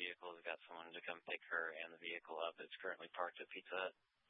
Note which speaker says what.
Speaker 1: vehicle has got someone to come pick her and the vehicle up. It's currently parked at Pizza Hut.